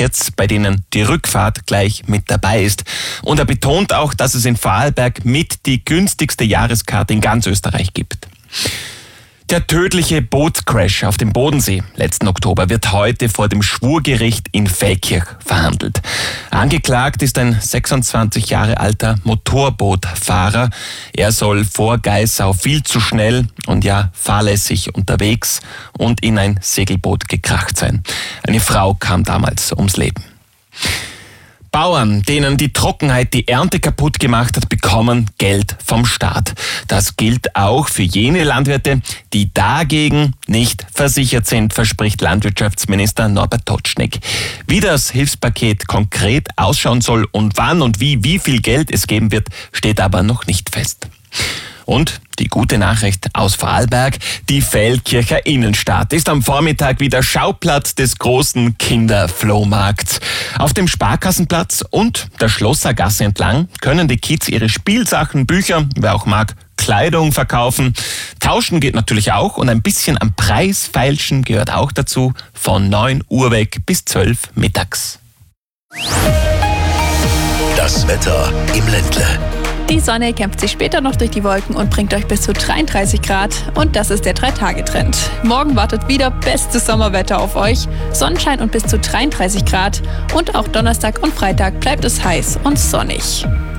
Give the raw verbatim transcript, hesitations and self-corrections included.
Tickets, bei denen die Rückfahrt gleich mit dabei ist. Und er betont auch, dass es in Vorarlberg mit die günstigste Jahreskarte in ganz Österreich gibt. Der tödliche Bootscrash auf dem Bodensee letzten Oktober wird heute vor dem Schwurgericht in Feldkirch verhandelt. Angeklagt ist ein sechsundzwanzig Jahre alter Motorbootfahrer. Er soll vor Geisau viel zu schnell und ja fahrlässig unterwegs und in ein Segelboot gekracht sein. Eine Frau kam damals ums Leben. Bauern, denen die Trockenheit die Ernte kaputt gemacht hat, bekommen Geld vom Staat. Das gilt auch für jene Landwirte, die dagegen nicht versichert sind, verspricht Landwirtschaftsminister Norbert Totschnig. Wie das Hilfspaket konkret ausschauen soll und wann und wie, wie viel Geld es geben wird, steht aber noch nicht fest. Und die gute Nachricht aus Vorarlberg, die Feldkircher Innenstadt ist am Vormittag wieder Schauplatz des großen Kinderflohmarkts. Auf dem Sparkassenplatz und der Schlossergasse entlang können die Kids ihre Spielsachen, Bücher, wer auch mag, Kleidung verkaufen. Tauschen geht natürlich auch und ein bisschen am Preis feilschen gehört auch dazu, von neun Uhr weg bis zwölf mittags. Das Wetter im Ländle. Die Sonne kämpft sich später noch durch die Wolken und bringt euch bis zu dreiunddreißig Grad. Und das ist der drei-Tage-Trend. Morgen wartet wieder bestes Sommerwetter auf euch. Sonnenschein und bis zu dreiunddreißig Grad. Und auch Donnerstag und Freitag bleibt es heiß und sonnig.